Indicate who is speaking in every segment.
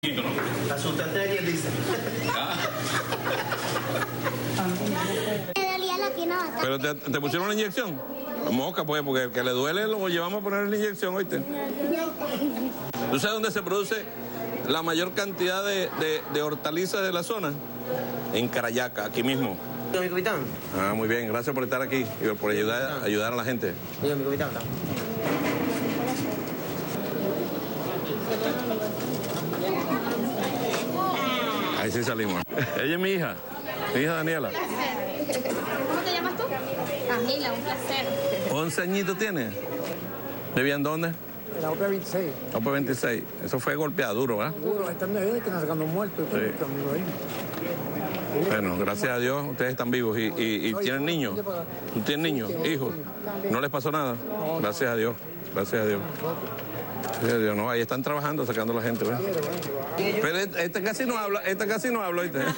Speaker 1: La sustancia que dice.
Speaker 2: Me dolía la pierna bastante.
Speaker 3: ¿Pero te pusieron una inyección? Moca, pues, porque el que le duele lo llevamos a poner la inyección, ¿oíste? ¿Tú sabes dónde se produce la mayor cantidad de hortalizas de la zona? En Carayaca, aquí mismo.
Speaker 1: Mi capitán.
Speaker 3: Ah, muy bien, gracias por estar aquí y por ayudar a la gente.
Speaker 1: Yo, mi capitán.
Speaker 3: Ahí sí salimos. Ella es mi hija Daniela.
Speaker 4: ¿Cómo te llamas tú? Camila, un placer.
Speaker 3: 11 añitos tiene. ¿Vivían dónde?
Speaker 5: En la OP26.
Speaker 3: OP26. Eso fue golpeado duro, ¿verdad?
Speaker 5: Duro, ahí están ahí que nos sacando muertos.
Speaker 3: Sí. Bueno, gracias a Dios ustedes están vivos y tienen niños. ¿Tú tienes niños, hijos? ¿No les pasó nada? Gracias a Dios, gracias a Dios. Gracias a Dios, no, ahí están trabajando, sacando a la gente, ¿verdad? Pero esta casi no habla, ¿oíste?
Speaker 2: Ella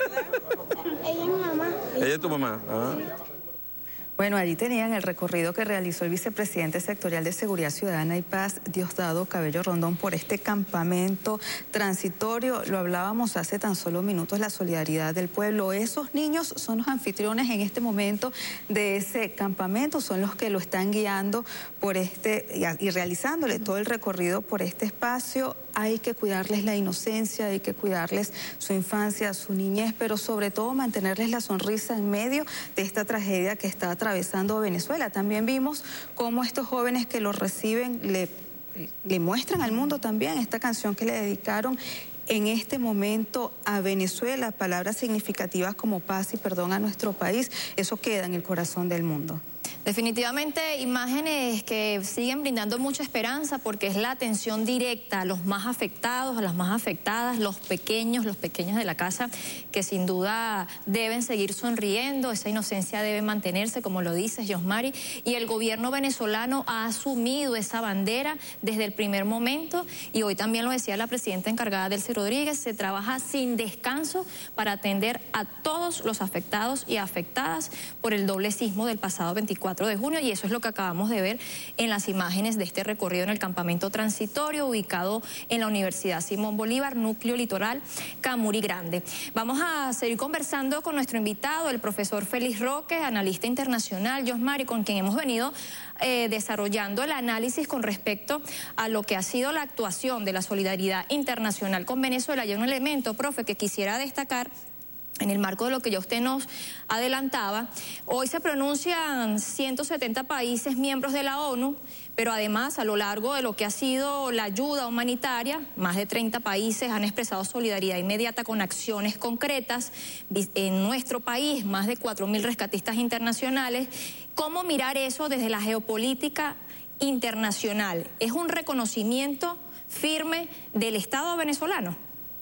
Speaker 2: es mi mamá.
Speaker 3: Ella es tu mamá. Ah.
Speaker 6: Bueno, allí tenían el recorrido que realizó el vicepresidente sectorial de Seguridad Ciudadana y Paz, Diosdado Cabello Rondón, por este campamento transitorio. Lo hablábamos hace tan solo minutos, la solidaridad del pueblo. Esos niños son los anfitriones en este momento de ese campamento, son los que lo están guiando por y realizándole todo el recorrido por este espacio. Hay que cuidarles la inocencia, hay que cuidarles su infancia, su niñez, pero sobre todo mantenerles la sonrisa en medio de esta tragedia que está atravesando Venezuela. También vimos cómo estos jóvenes que los reciben le muestran al mundo también esta canción que le dedicaron en este momento a Venezuela, palabras significativas como paz y perdón a nuestro país. Eso queda en el corazón del mundo.
Speaker 4: Definitivamente imágenes que siguen brindando mucha esperanza porque es la atención directa a los más afectados, a las más afectadas, los pequeños de la casa que sin duda deben seguir sonriendo, esa inocencia debe mantenerse, como lo dices, Yosmari, y el gobierno venezolano ha asumido esa bandera desde el primer momento y hoy también lo decía la presidenta encargada, Delcy Rodríguez, se trabaja sin descanso para atender a todos los afectados y afectadas por el doble sismo del pasado 24 de junio, y eso es lo que acabamos de ver en las imágenes de este recorrido en el campamento transitorio ubicado en la Universidad Simón Bolívar, núcleo litoral Camurí Grande. Vamos a seguir conversando con nuestro invitado, el profesor Félix Roque, analista internacional, Yosmari, con quien hemos venido desarrollando el análisis con respecto a lo que ha sido la actuación de la solidaridad internacional con Venezuela. Hay un elemento, profe, que quisiera destacar en el marco de lo que ya usted nos adelantaba. Hoy se pronuncian 170 países miembros de la ONU, pero además a lo largo de lo que ha sido la ayuda humanitaria, más de 30 países han expresado solidaridad inmediata con acciones concretas. En nuestro país, más de 4.000 rescatistas internacionales. ¿Cómo mirar eso desde la geopolítica internacional? ¿Es un reconocimiento firme del Estado venezolano?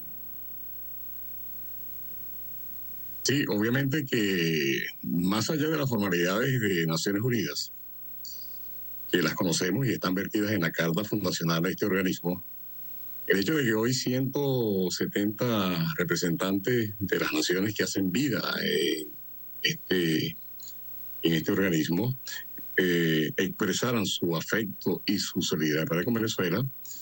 Speaker 7: Sí, obviamente que más allá de las formalidades de Naciones Unidas, que las conocemos y están vertidas en la Carta Fundacional de este organismo, el hecho de que hoy 170 representantes de las naciones que hacen vida en este organismo expresaran su afecto y su solidaridad con Venezuela,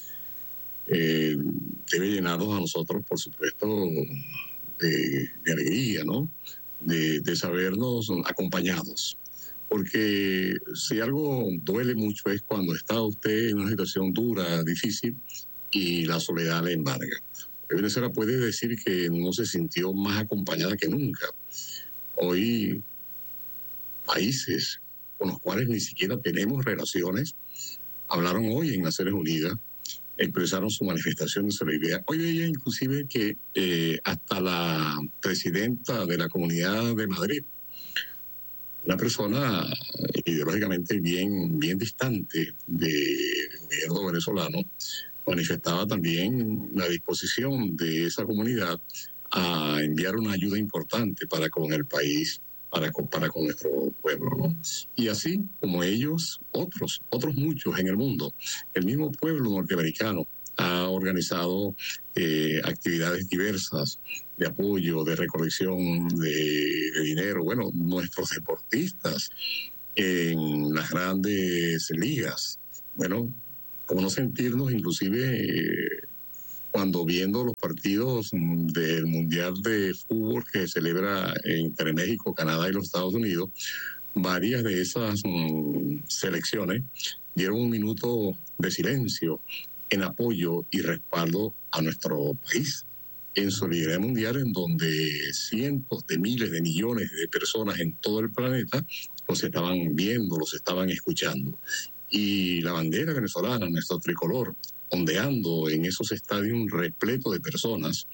Speaker 7: debe llenarnos a nosotros, por supuesto, de alegría, ¿no? De sabernos acompañados. Porque si algo duele mucho es cuando está usted en una situación dura, difícil, y la soledad le embarga. Venezuela puede decir que no se sintió más acompañada que nunca. Hoy, países con los cuales ni siquiera tenemos relaciones, hablaron hoy en Naciones Unidas, expresaron su manifestación de solidaridad. Hoy veía inclusive que hasta la presidenta de la Comunidad de Madrid, una persona ideológicamente bien distante del gobierno venezolano, manifestaba también la disposición de esa comunidad a enviar una ayuda importante para con el país, para con nuestro pueblo, ¿no? Y así como ellos, otros muchos en el mundo. El mismo pueblo norteamericano ha organizado actividades diversas de apoyo, de recolección de dinero. Bueno, nuestros deportistas en las grandes ligas. Bueno, cómo no sentirnos inclusive cuando viendo los partidos del Mundial de Fútbol que se celebra entre México, Canadá y los Estados Unidos, varias de esas selecciones dieron un minuto de silencio en apoyo y respaldo a nuestro país, en solidaridad mundial, en donde cientos de miles de millones de personas en todo el planeta los estaban viendo, los estaban escuchando. Y la bandera venezolana, nuestro tricolor, ondeando en esos estadios repletos de personas,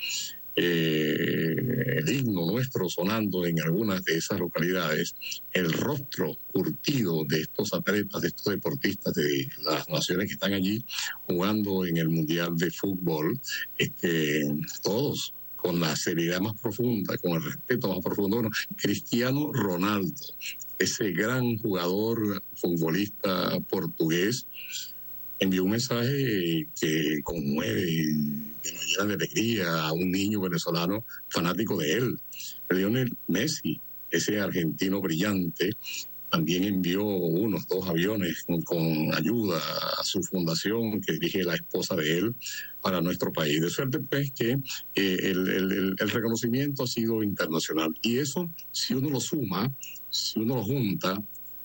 Speaker 7: el himno nuestro sonando en algunas de esas localidades, el rostro curtido de estos atletas, de estos deportistas de las naciones que están allí jugando en el Mundial de Fútbol, todos con la seriedad más profunda, con el respeto más profundo. Bueno, Cristiano Ronaldo, ese gran jugador futbolista portugués, envió un mensaje que conmueve, que nos llena de alegría a un niño venezolano fanático de él. Lionel Messi, ese argentino brillante, también envió 2 aviones con ayuda a su fundación que dirige la esposa de él para nuestro país. De suerte pues que el reconocimiento ha sido internacional. Y eso, si uno lo suma, si uno lo junta,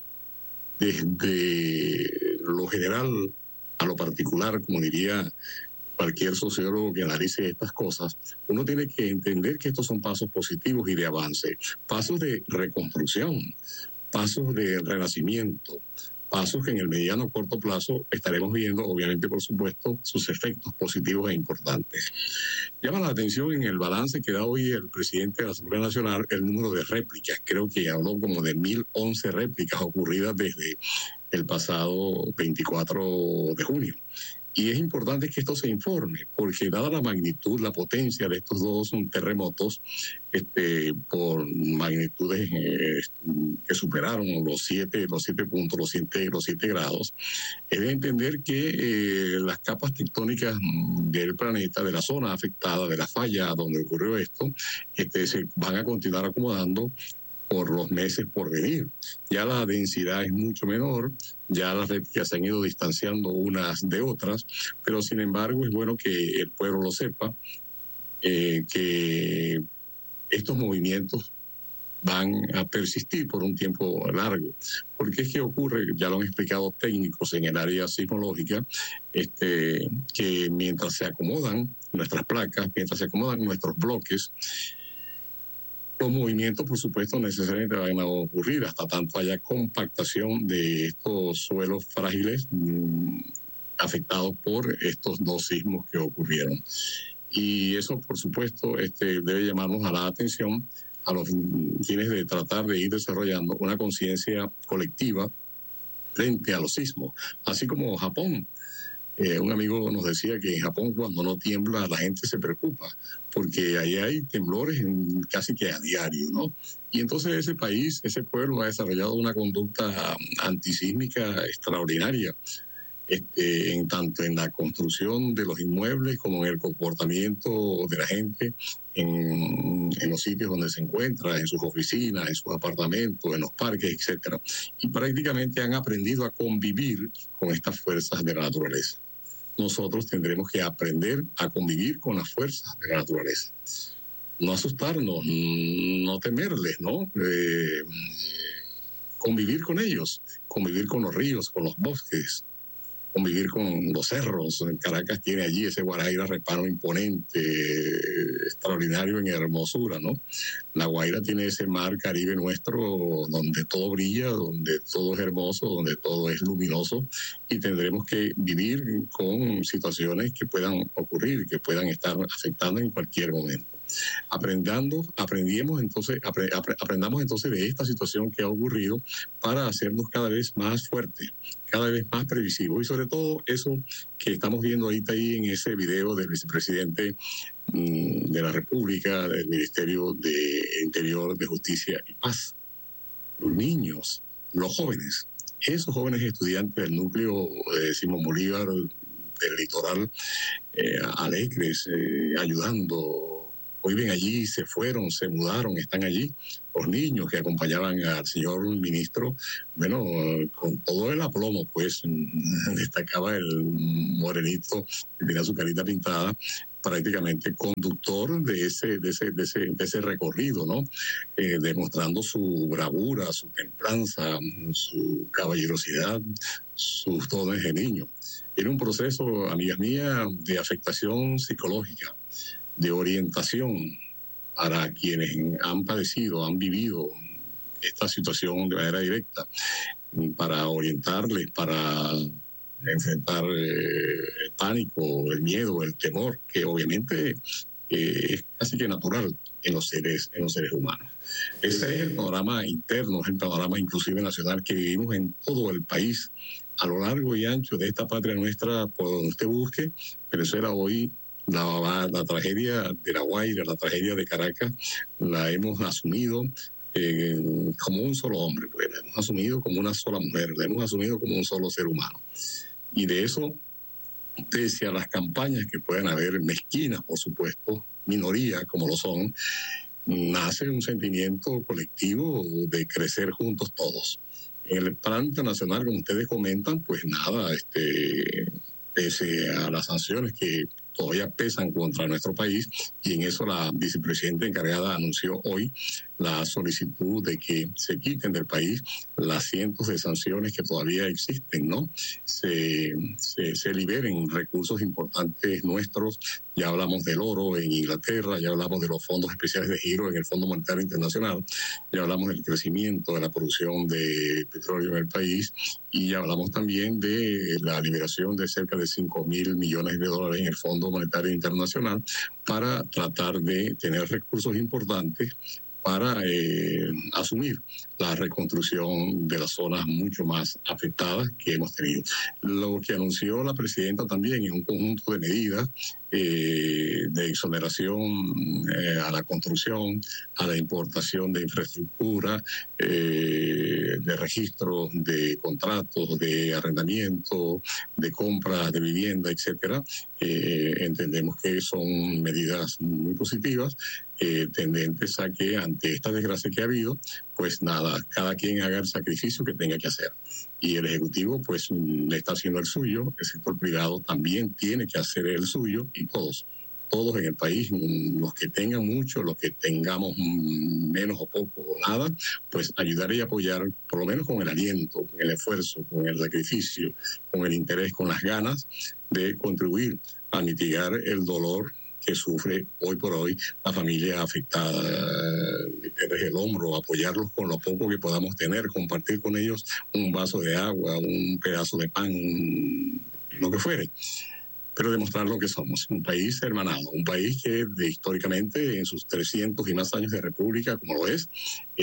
Speaker 7: desde lo general a lo particular, como diría cualquier sociólogo que analice estas cosas, uno tiene que entender que estos son pasos positivos y de avance, pasos de reconstrucción, pasos de renacimiento, pasos que en el mediano o corto plazo estaremos viendo, obviamente, por supuesto, sus efectos positivos e importantes. Llama la atención en el balance que da hoy el presidente de la Asamblea Nacional el número de réplicas. Creo que habló como de 1.011 réplicas ocurridas desde el pasado 24 de junio. Y es importante que esto se informe, porque dada la magnitud, la potencia de estos 2 terremotos, por magnitudes que superaron los 7 puntos, los 7 grados, es de entender que las capas tectónicas del planeta, de la zona afectada, de la falla donde ocurrió esto, se van a continuar acomodando por los meses por venir. Ya la densidad es mucho menor, ya las réplicas se han ido distanciando unas de otras, pero sin embargo es bueno que el pueblo lo sepa, que estos movimientos van a persistir por un tiempo largo. Porque es que ocurre, ya lo han explicado técnicos en el área sismológica, que mientras se acomodan nuestras placas, mientras se acomodan nuestros bloques, los movimientos, por supuesto, necesariamente van a ocurrir hasta tanto haya compactación de estos suelos frágiles afectados por estos 2 sismos que ocurrieron. Y eso, por supuesto, debe llamarnos a la atención a los fines de tratar de ir desarrollando una conciencia colectiva frente a los sismos, así como Japón. Un amigo nos decía que en Japón cuando no tiembla la gente se preocupa, porque ahí hay temblores casi que a diario, ¿no? Y entonces ese país, ese pueblo ha desarrollado una conducta antisísmica extraordinaria, tanto en la construcción de los inmuebles como en el comportamiento de la gente en los sitios donde se encuentra, en sus oficinas, en sus apartamentos, en los parques, etcétera. Y prácticamente han aprendido a convivir con estas fuerzas de la naturaleza. Nosotros tendremos que aprender a convivir con las fuerzas de la naturaleza. No asustarnos, no temerles, ¿no? Convivir con ellos, convivir con los ríos, con los bosques, convivir con los cerros. Caracas tiene allí ese Guaraíra reparo imponente, extraordinario en hermosura, ¿no? La Guaira tiene ese mar Caribe nuestro donde todo brilla, donde todo es hermoso, donde todo es luminoso, y tendremos que vivir con situaciones que puedan ocurrir, que puedan estar afectando en cualquier momento. Aprendamos entonces de esta situación que ha ocurrido para hacernos cada vez más fuertes, cada vez más previsivos, y sobre todo eso que estamos viendo ahorita ahí en ese video del vicepresidente de la República, del Ministerio de Interior, de Justicia y Paz. Los niños, los jóvenes, esos jóvenes estudiantes del núcleo de Simón Bolívar, del litoral, alegres, ayudando. Hoy ven allí, se fueron, se mudaron, están allí. Los niños que acompañaban al señor ministro, bueno, con todo el aplomo, pues, destacaba el morenito que tenía su carita pintada, prácticamente conductor de ese recorrido, ¿no? Demostrando su bravura, su templanza, su caballerosidad, sus dones de niño. Era un proceso, amigas mías, de afectación psicológica, de orientación para quienes han padecido, han vivido esta situación de manera directa, para orientarles, para enfrentar el pánico, el miedo, el temor, que obviamente es casi que natural en los seres humanos. Ese es el panorama interno, es el panorama inclusive nacional que vivimos en todo el país, a lo largo y ancho de esta patria nuestra, por donde usted busque. Venezuela hoy, la tragedia de La Guaira, la tragedia de Caracas, la hemos asumido como un solo hombre, pues la hemos asumido como una sola mujer, la hemos asumido como un solo ser humano. Y de eso, pese a las campañas que puedan haber, mezquinas, por supuesto, minoría como lo son, nace un sentimiento colectivo de crecer juntos todos. En el plan internacional, como ustedes comentan, pues nada, pese a las sanciones que todavía pesan contra nuestro país, y en eso la vicepresidenta encargada anunció hoy la solicitud de que se quiten del país las cientos de sanciones que todavía existen, ¿no? Se liberen recursos importantes nuestros. Ya hablamos del oro en Inglaterra, ya hablamos de los fondos especiales de giro en el Fondo Monetario Internacional, ya hablamos del crecimiento de la producción de petróleo en el país, y ya hablamos también de la liberación de cerca de $5.000 millones en el Fondo Monetario Internacional para tratar de tener recursos importantes para asumir la reconstrucción de las zonas mucho más afectadas que hemos tenido. Lo que anunció la presidenta también es un conjunto de medidas de exoneración a la construcción, a la importación de infraestructura, de registros de contratos, de arrendamiento, de compra de vivienda, etcétera. Entendemos que son medidas muy positivas, tendentes a que ante esta desgracia que ha habido, pues nada, cada quien haga el sacrificio que tenga que hacer. Y el Ejecutivo pues está haciendo el suyo, el sector privado también tiene que hacer el suyo, y todos en el país, los que tengan mucho, los que tengamos menos o poco o nada, pues ayudar y apoyar, por lo menos con el aliento, con el esfuerzo, con el sacrificio, con el interés, con las ganas de contribuir a mitigar el dolor que sufre hoy por hoy la familia afectada, meterles el hombro, apoyarlos con lo poco que podamos tener, compartir con ellos un vaso de agua, un pedazo de pan, lo que fuere, pero demostrar lo que somos, un país hermanado, un país que históricamente en sus 300 y más años de república, como lo es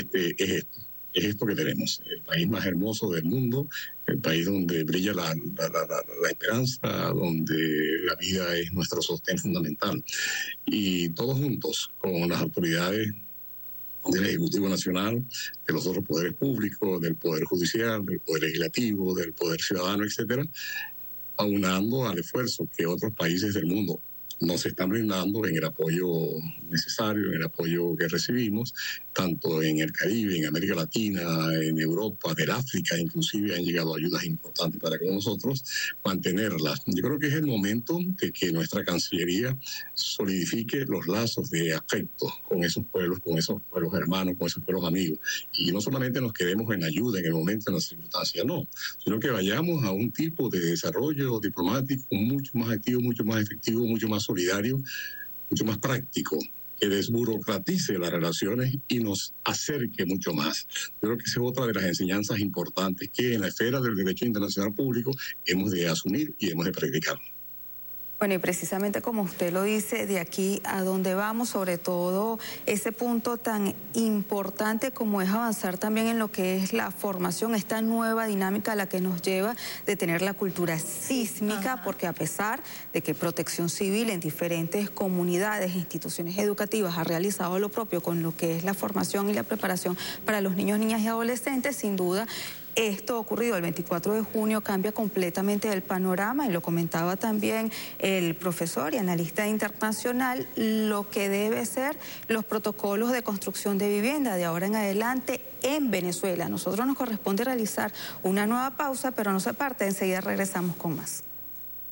Speaker 7: esto que tenemos, el país más hermoso del mundo, el país donde brilla la esperanza, donde la vida es nuestro sostén fundamental. Y todos juntos, con las autoridades del Ejecutivo Nacional, de los otros poderes públicos, del Poder Judicial, del Poder Legislativo, del Poder Ciudadano, etcétera, aunando al esfuerzo que otros países del mundo nos están brindando en el apoyo necesario, en el apoyo que recibimos, tanto en el Caribe, en América Latina, en Europa, del África, inclusive han llegado ayudas importantes para con nosotros, mantenerlas. Yo creo que es el momento de que nuestra Cancillería solidifique los lazos de afecto con esos pueblos hermanos, con esos pueblos amigos, y no solamente nos quedemos en ayuda en el momento, en las circunstancias, no, sino que vayamos a un tipo de desarrollo diplomático mucho más activo, mucho más efectivo, mucho más solidario, mucho más práctico, que desburocratice las relaciones y nos acerque mucho más. Yo creo que esa es otra de las enseñanzas importantes que en la esfera del derecho internacional público hemos de asumir y hemos de practicar.
Speaker 6: Bueno, y precisamente como usted lo dice, de aquí a donde vamos, sobre todo ese punto tan importante como es avanzar también en lo que es la formación, esta nueva dinámica a la que nos lleva de tener la cultura sísmica, porque a pesar de que Protección Civil en diferentes comunidades e instituciones educativas ha realizado lo propio con lo que es la formación y la preparación para los niños, niñas y adolescentes, sin duda, esto ocurrido el 24 de junio cambia completamente el panorama, y lo comentaba también el profesor y analista internacional, lo que debe ser los protocolos de construcción de vivienda de ahora en adelante en Venezuela. A nosotros nos corresponde realizar una nueva pausa, pero no se aparte, enseguida regresamos con más.